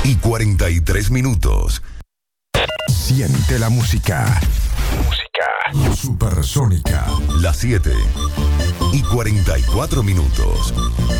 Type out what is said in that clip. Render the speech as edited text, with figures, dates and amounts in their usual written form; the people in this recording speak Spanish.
y 43 minutos. Siente la música. Supersónica. Las 7 y 44 minutos.